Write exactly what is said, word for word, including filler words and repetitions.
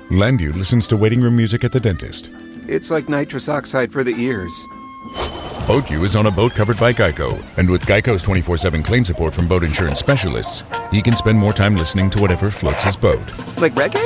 Landu listens to waiting room music at the dentist. It's like nitrous oxide for the ears. BoatU is on a boat covered by Geico, and with Geico's twenty-four seven claim support from boat insurance specialists, he can spend more time listening to whatever floats his boat. Like reggae?